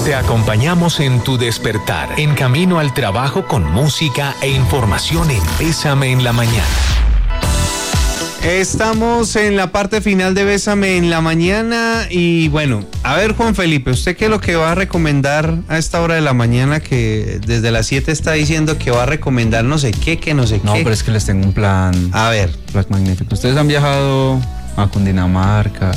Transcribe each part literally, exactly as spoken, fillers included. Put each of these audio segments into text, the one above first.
Te acompañamos en tu despertar, en camino al trabajo con música e información en Bésame en la Mañana. Estamos en la parte final de Bésame en la Mañana y bueno, a ver Juan Felipe, ¿usted qué es lo que va a recomendar a esta hora de la mañana que desde las siete está diciendo que va a recomendar no sé qué, que no sé No, qué? pero es que les tengo un plan. A ver. Plan magnífico. ¿Ustedes han viajado a Cundinamarca?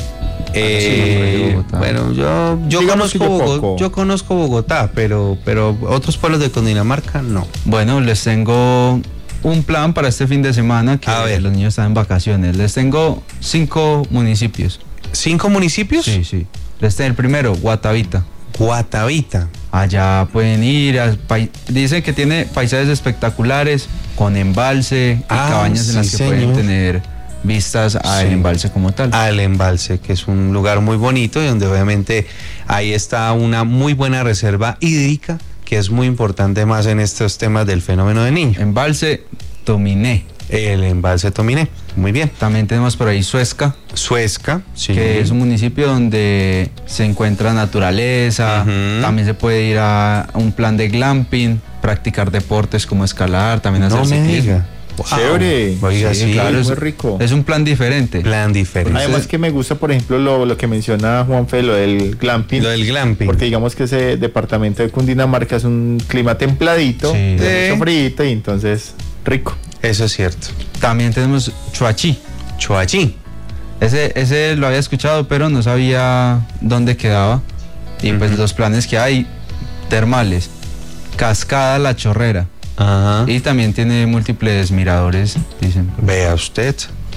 Eh, Bogotá. bueno, yo yo Digamos conozco que yo Bogotá, poco. yo conozco Bogotá, pero pero otros pueblos de Cundinamarca no. Bueno, les tengo un plan para este fin de semana que A ver. los niños están en vacaciones. Les tengo cinco municipios. ¿Cinco municipios? Sí, sí. Les tengo el primero, Guatavita. Guatavita. Allá pueden ir, a pai- dicen que tiene paisajes espectaculares con embalse y Ah, cabañas en las sí, que pueden señor. tener vistas al Sí. embalse como tal. Al embalse, que es un lugar muy bonito y donde obviamente ahí está una muy buena reserva hídrica, que es muy importante más en estos temas del fenómeno del niño. Embalse Tominé. El embalse Tominé, muy bien. También tenemos por ahí Suezca, Suezca, sí. que es un municipio donde se encuentra naturaleza. Ujú. También se puede ir a un plan de glamping, practicar deportes como escalar, también hacer No me ciclismo. diga. Wow. Chévere. Oiga, Sí, sí, claro, muy es, rico. es un plan diferente. plan diferente. Además que me gusta, por ejemplo, lo, lo que menciona Juanfe, lo del glamping. Lo del glamping. Porque digamos que ese departamento de Cundinamarca es un clima templadito, Sí. de Sí. mucho frío y entonces rico. Eso es cierto. También tenemos Chuachi. Choachí. Ese, ese lo había escuchado, pero no sabía dónde quedaba. Y pues Ujú. los planes que hay, termales, Cascada La Chorrera. Ajá. Y también tiene múltiples miradores, dicen. Vea usted.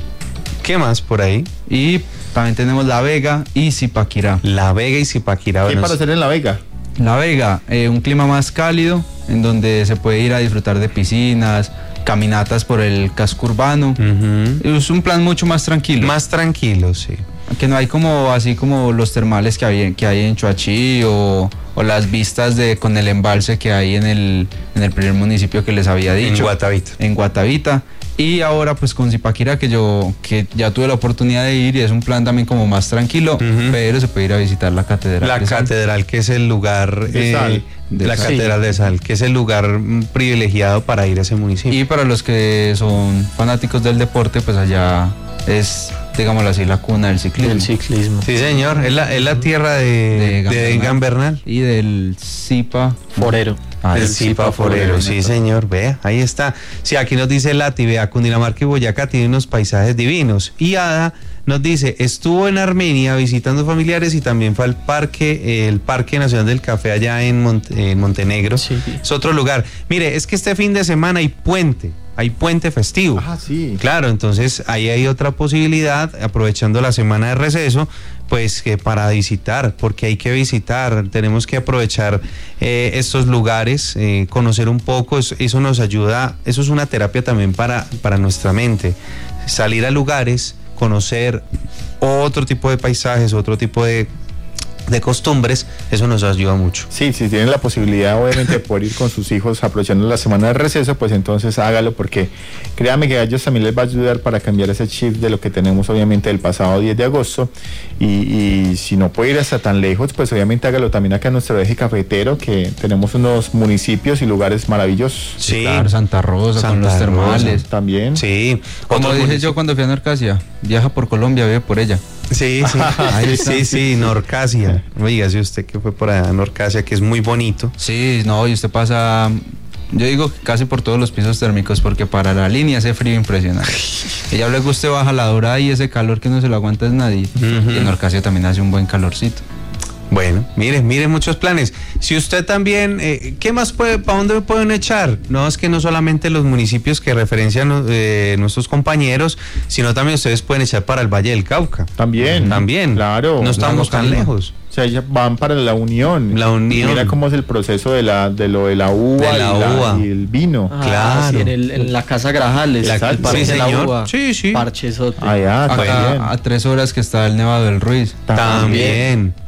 ¿Qué más por ahí? Y también tenemos La Vega y Zipaquirá. La Vega y Zipaquirá. ¿Qué Bueno, para hacer en La Vega? La Vega, eh, un clima más cálido, en donde se puede ir a disfrutar de piscinas, caminatas por el casco urbano. Ujú. Es un plan mucho más tranquilo. Más tranquilo, sí. Que no hay como así como los termales que hay, que hay en Chuachi o, o las vistas de con el embalse que hay en el, en el primer municipio que les había dicho. En Guatavita. En Guatavita. Y ahora pues con Zipaquirá, que yo que ya tuve la oportunidad de ir y es un plan también como más tranquilo, Ujú. pero se puede ir a visitar la catedral. La de Sal. catedral, que es el lugar De eh, Sal. De la Sal. catedral de Sal, que es el lugar mm, privilegiado para ir a ese municipio. Y para los que son fanáticos del deporte, pues allá es, digámoslo así, la cuna del ciclismo. Del ciclismo. Sí, señor, es la, es la tierra de, De de Gambernal. Gambernal. Y del Zipa Forero. Ah, El Zipa Forero, sí señor, vea, ahí está. Sí, aquí nos dice Lati, vea, Cundinamarca y Boyacá tienen unos paisajes divinos. Y Ada nos dice, estuvo en Armenia visitando familiares y también fue al parque, el Parque Nacional del Café allá en, Mont- en Montenegro. Sí. Es otro lugar. Mire, es que este fin de semana hay puente, hay puente festivo. Ah, sí. Claro, entonces ahí hay otra posibilidad, aprovechando la semana de receso, pues que para visitar, porque hay que visitar, tenemos que aprovechar eh, estos lugares, eh, conocer un poco, eso, eso nos ayuda, eso es una terapia también para, para nuestra mente, salir a lugares, conocer otro tipo de paisajes, otro tipo de, de costumbres, eso nos ayuda mucho. Sí, si tienen la posibilidad obviamente de poder ir con sus hijos aprovechando la semana de receso, pues entonces hágalo porque créame que a ellos también les va a ayudar para cambiar ese chip de lo que tenemos obviamente del pasado diez de agosto y, y si no puede ir hasta tan lejos, pues obviamente hágalo también acá en nuestro eje cafetero que tenemos unos municipios y lugares maravillosos. Sí, Claro, Santa Rosa, con Santa los termales. Rosa. También. Sí, Como otros dije municipios. yo cuando fui a Norcasia, viaja por Colombia, vive por ella. Sí, sí, Ahí está. sí, sí, Norcasia. Oígase usted que fue por allá, Norcasia, que es muy bonito. Sí, no, y usted pasa, yo digo que casi por todos los pisos térmicos, porque para la línea hace frío impresionante. Y ya luego usted baja la Dorada y ese calor que no se lo aguanta es nadie. Ujú. Y en Norcasia también hace un buen calorcito. Bueno, mire, mire muchos planes. Si usted también, eh, ¿qué más puede, para dónde pueden echar? No es que no solamente los municipios que referencian eh, nuestros compañeros, sino también ustedes pueden echar para el Valle del Cauca. También. También. Claro. No estamos tan Calima. lejos. O sea, ya van para la unión. La unión. Y mira cómo es el proceso de la de lo de la uva, De la y, uva. y el vino. Ah, Claro. sí, en, el- en la Casa Grajales. La- el parque sí, de la señor. uva. Sí, sí. Parchesote. Allá, también. Acá a tres horas que está el Nevado del Ruiz. También. Un buen plan.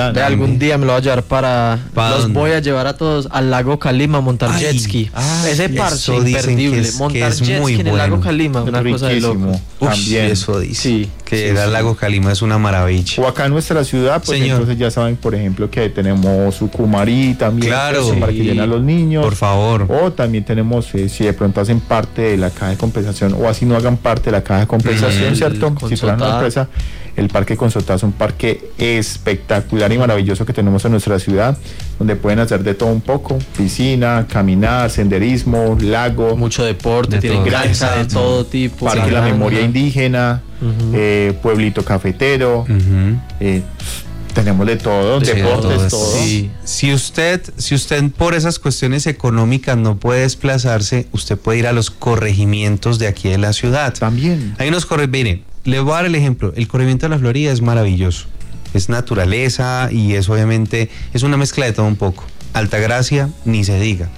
plan. De algún día me lo voy a llevar para... ¿Pa los dónde? voy a llevar a todos al lago Calima a montar Ay, jet ski. ay, Ese parche eso dicen que imperdible. es- que montar es jet muy ski en el bueno. lago Calima, una cosa de loco. Riquísimo. Uy, También. eso dice. Sí, que sí, el sí. lago Calima es una maravilla. O acá en nuestra ciudad, pues Señor. entonces ya saben, por ejemplo, que tenemos Sucumarí también. Claro. pues, para Sí. que lleguen a los niños. Por favor. O también tenemos, eh, si de pronto hacen parte de la caja de compensación o así no hagan parte de la caja de compensación, Mm, ¿cierto? con Si fueran una Sotá. empresa, el Parque Consotá es un parque espectacular y maravilloso que tenemos en nuestra ciudad, donde pueden hacer de todo un poco, piscina, caminar, senderismo, lago, mucho deporte, De tienen todo. granja de Exacto. todo tipo. Parque de la granja. Memoria Indígena, Ujú. eh, Pueblito Cafetero, Ujú. eh, tenemos de todo, Sí, deportes, todo, todo. Sí. Si usted, si usted por esas cuestiones económicas no puede desplazarse, usted puede ir a los corregimientos de aquí de la ciudad. También. Hay unos corregimientos, mire, le voy a dar el ejemplo. El corregimiento de la Florida es maravilloso. Es naturaleza y es obviamente, es una mezcla de todo un poco. Altagracia, ni se diga.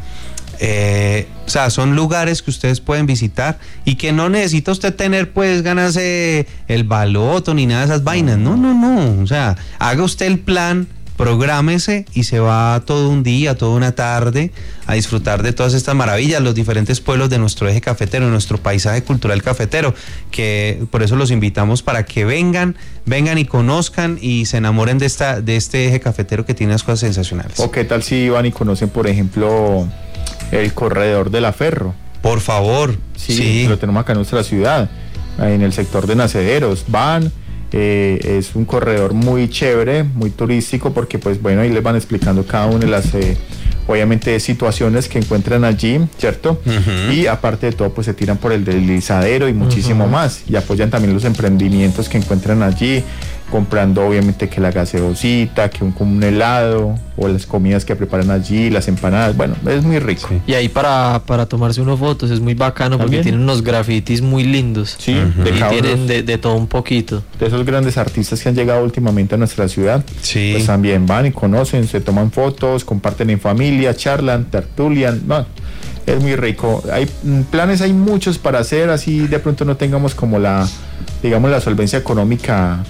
Eh, o sea, son lugares que ustedes pueden visitar y que no necesita usted tener pues ganas de el baloto ni nada de esas vainas. No, no, no. O sea, haga usted el plan, prográmese y se va todo un día, toda una tarde a disfrutar de todas estas maravillas, los diferentes pueblos de nuestro eje cafetero, de nuestro paisaje cultural cafetero, que por eso los invitamos para que vengan, vengan y conozcan y se enamoren de esta, de este eje cafetero que tiene unas cosas sensacionales. O qué tal si van y conocen, por ejemplo, el corredor de la Ferro. Por favor, Sí, sí. lo tenemos acá en nuestra ciudad, en el sector de Nacederos. Van, eh, es un corredor muy chévere, muy turístico, porque pues bueno, ahí les van explicando cada una de las, eh, obviamente, situaciones que encuentran allí, ¿cierto? Ujú. Y aparte de todo, pues se tiran por el deslizadero y muchísimo Ujú. más. Y apoyan también los emprendimientos que encuentran allí, comprando obviamente que la gaseosita, que un, como un helado, o las comidas que preparan allí, las empanadas. Bueno, es muy rico. Sí. Y ahí para, para tomarse unas fotos es muy bacano porque ¿También? tienen unos grafitis muy lindos. Sí, Ujú. de Y cada uno tienen de, de todo un poquito. de esos grandes artistas que han llegado últimamente a nuestra ciudad. Sí. Pues también van y conocen, se toman fotos, comparten en familia, charlan, tertulian. No, es muy rico. Hay mm, planes, hay muchos para hacer, así de pronto no tengamos como la, digamos, la solvencia económica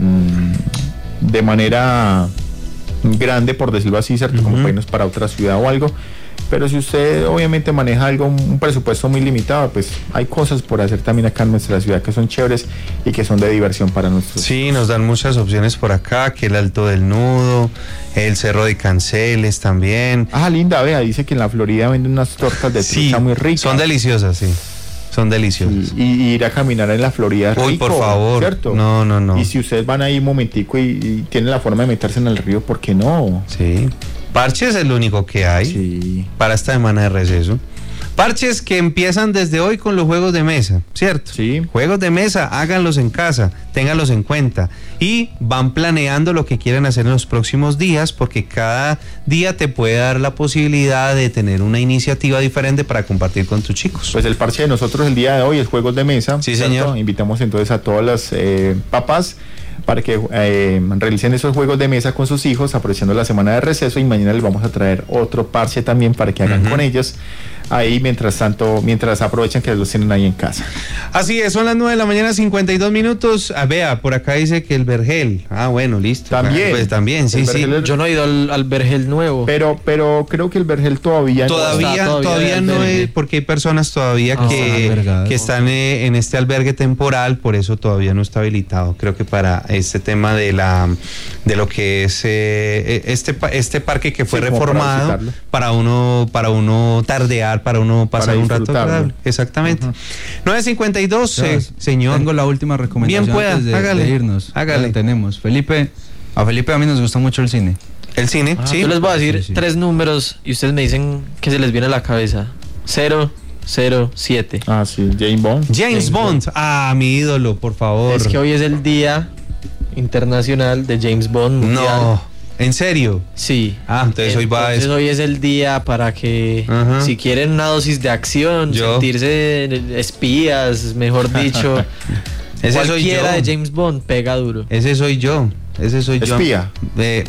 mm, de manera grande, por decirlo así, ¿cierto? Como Ujú. para irnos para otra ciudad o algo. Pero si usted obviamente maneja algo, un presupuesto muy limitado, pues hay cosas por hacer también acá en nuestra ciudad que son chéveres y que son de diversión para nosotros. Sí, nos dan muchas opciones por acá, que el Alto del Nudo, el Cerro de Canceles también. Ah, linda, vea, dice que en la Florida venden unas tortas de Sí, trucha muy ricas. son deliciosas, sí. Son deliciosas. Y, y ir a caminar en la Florida es Uy, rico, por favor. ¿cierto? No, no, no. Y si ustedes van ahí un momentico y, y tienen la forma de meterse en el río, ¿por qué no? Sí. Parches es lo único que hay Sí. para esta semana de receso. Parches que empiezan desde hoy con los juegos de mesa, ¿cierto? Sí. Juegos de mesa, háganlos en casa, ténganlos en cuenta y van planeando lo que quieren hacer en los próximos días, porque cada día te puede dar la posibilidad de tener una iniciativa diferente para compartir con tus chicos. Pues el parche de nosotros el día de hoy es juegos de mesa. Sí, ¿cierto? señor. Invitamos entonces a todas las eh, papás para que eh, realicen esos juegos de mesa con sus hijos, aprovechando la semana de receso, y mañana les vamos a traer otro parche también para que hagan Ujú. con ellos ahí mientras tanto, mientras aprovechan que los tienen ahí en casa. Así es, son las nueve de la mañana, cincuenta y dos minutos. Ah, vea, por acá dice que el vergel. Ah, bueno, listo. También. Ah, pues también, sí, El sí. vergel es- Yo no he ido al, al Vergel nuevo. Pero, pero creo que el vergel todavía no Todavía, está todavía, todavía no albergue. es, porque hay personas todavía Ah, que, están albergadas. que están eh, en este albergue temporal, por eso todavía no está habilitado. Creo que para este tema de la de lo que es eh, este pa- este parque que fue Sí, como para reformado visitarlo. para uno para uno tardear, para uno pasar Para un rato disfrutarlo. agradable. Exactamente. Ujú. nueve cincuenta y dos, eh, Sebas, señor. Tengo la última recomendación Bien pueda, antes de, hágale, de irnos. hágale. La tenemos. Felipe, a Felipe a mí nos gusta mucho el cine. El cine, Ah, sí. Yo les voy a decir Sí, sí. tres números y ustedes me dicen que se les viene a la cabeza. Cero, cero, siete. Ah, sí, Jane Bond. James James Bond. Ah, mi ídolo, por favor. Es que hoy es el día internacional de James Bond mundial. No, en serio. Sí. Ah, entonces hoy va a Entonces eso. hoy es el día para que Ajá. si quieren una dosis de acción, Yo. sentirse espías, mejor dicho, Ese soy cualquiera yo. de James Bond pega duro. Ese soy yo. Ese soy yo. Espía. Eh,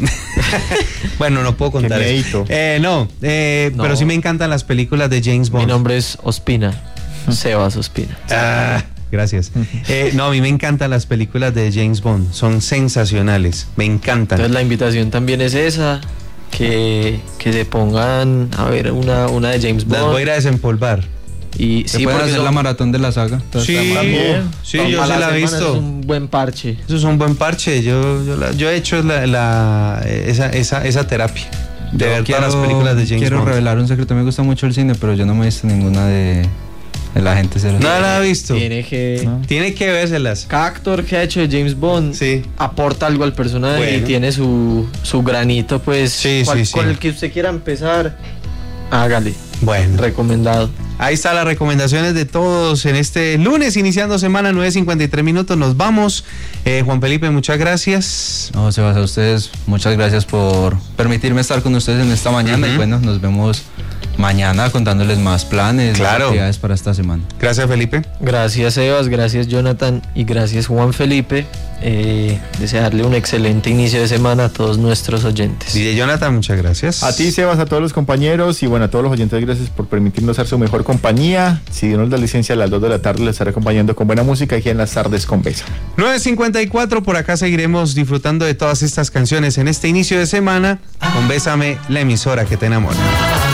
bueno, no puedo contar Qué eso. miedito. Eh, no, eh, No. pero sí me encantan las películas de James Bond. Mi nombre es Ospina. Sebas Ospina. Ah, gracias. Eh, no, a mí me encantan las películas de James Bond, son sensacionales, me encantan. Entonces la invitación también es esa, que, que se pongan a ver una, una de James Bond. Las voy a ir a desempolvar. Y Se sí, pueden porque hacer son- la maratón de la saga. Entonces, Sí, está muy bien. sí, son yo para se la he semana, visto. Es un buen parche. Eso es un buen parche, yo, yo, la- yo he hecho la, la- esa, esa, esa terapia de Yo ver quiero, todas las películas de James quiero Bond. revelar un secreto, me gusta mucho el cine, pero yo no me he visto ninguna de, de la gente cero. No la ha visto. Tiene que... No. Tiene que vérselas. Cada actor que ha hecho de James Bond Sí. aporta algo al personaje Bueno. y tiene su, su granito, pues Sí, cual- sí, sí. con el que usted quiera empezar, hágale. Bueno, Recomendado. ahí están las recomendaciones de todos en este lunes, iniciando semana, nueve cincuenta y tres minutos. Nos vamos. Eh, Juan Felipe, muchas gracias. No, Sebas, a ustedes, muchas gracias por permitirme estar con ustedes en esta mañana. Ujú. Y bueno, nos vemos mañana contándoles más planes, Claro. más actividades para esta semana. Gracias, Felipe. Gracias Sebas, gracias Jonathan y gracias Juan Felipe. Eh, desearle un excelente inicio de semana a todos nuestros oyentes. D J Jonathan, muchas gracias. A ti, Sebas, a todos los compañeros y bueno, a todos los oyentes, gracias por permitirnos ser su mejor compañía. Si Dios nos da licencia, a las dos de la tarde les estaré acompañando con buena música aquí en las tardes con Besa. nueve cincuenta y cuatro, por acá seguiremos disfrutando de todas estas canciones en este inicio de semana con Bésame, la emisora que te enamora.